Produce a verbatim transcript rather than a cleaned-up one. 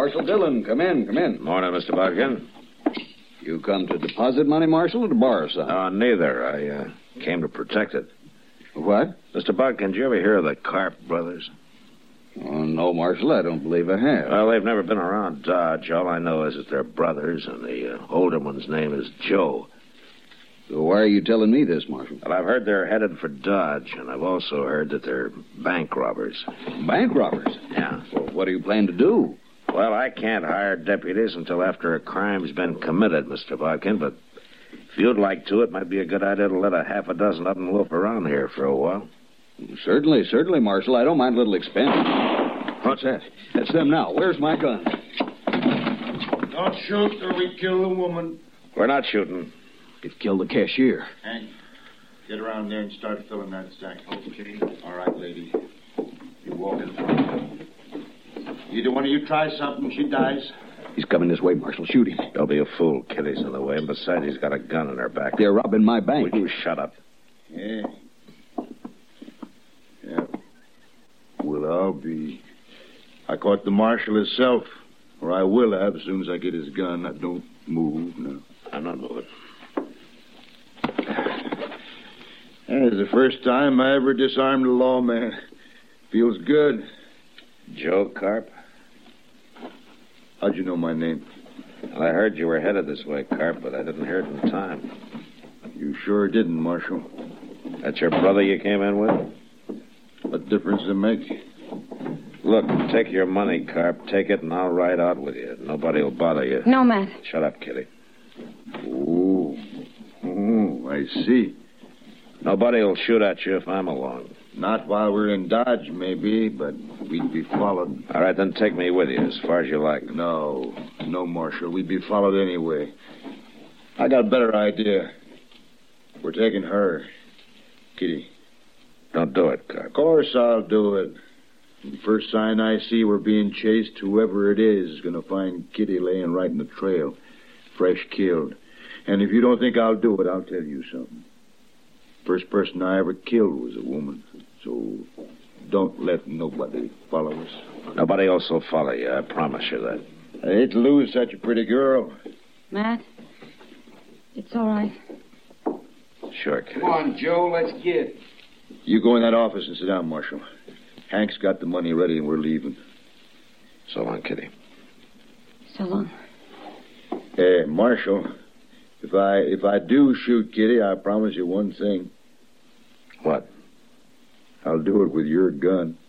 Marshal Dillon. Come in, come in. Morning, Mister Bodkin. You come to deposit money, Marshal, or to borrow some? Uh, neither. I uh, came to protect it. What? Mister Bodkin, did you ever hear of the Karp brothers? Oh, no, Marshal, I don't believe I have. Well, they've never been around Dodge. All I know is that they're brothers, and the uh, older one's name is Joe. So why are you telling me this, Marshal? Well, I've heard they're headed for Dodge, and I've also heard that they're bank robbers. Bank robbers? Yeah. Well, what do you plan to do? Well, I can't hire deputies until after a crime's been committed, Mister Bodkin, but if you'd like to, it might be a good idea to let a half a dozen of them loaf around here for a while. Certainly, certainly, Marshal. I don't mind a little expense. What's that? That's them now. Where's my gun? Don't shoot or we kill the woman. We're not shooting. They've killed the cashier. Hank, get around there and start filling that sack. Okay. All right, lady. You walk in front. Either one of you tries something, she dies. He's coming this way, Marshal. Shoot him. Don't be a fool. Kitty's in the way, and besides, he's got a gun in her back. They're robbing my bank. Will you shut up? Yeah. Yeah. Well, I'll be. I caught the marshal himself, or I will have as soon as I get his gun. I don't move now. I'm not moving. That is the first time I ever disarmed a lawman. Feels good. Joe Karp? How'd you know my name? Well, I heard you were headed this way, Karp, but I didn't hear it in time. You sure didn't, Marshal. That's your brother you came in with? What difference does it make? Look, take your money, Karp. Take it, and I'll ride out with you. Nobody will bother you. No, Matt. Shut up, Kitty. Oh. Oh, I see. Nobody will shoot at you if I'm along. Not while we're in Dodge, maybe, but we'd be followed. All right, then take me with you as far as you like. No, no, Marshal. We'd be followed anyway. I got a better idea. We're taking her. Kitty. Don't do it, Karp. Of course I'll do it. The first sign I see we're being chased, whoever it is is going to find Kitty laying right in the trail, fresh killed. And if you don't think I'll do it, I'll tell you something. First person I ever killed was a woman. So don't let nobody follow us. Nobody else will follow you, I promise you that. I hate to lose such a pretty girl. Matt, it's all right. Sure, Kitty. Come on, Joe, let's get. You go in that office and sit down, Marshal. Hank's got the money ready and we're leaving. So long, Kitty. So long. Hey, Marshal, if I if I do shoot Kitty, I promise you one thing. What? I'll do it with your gun.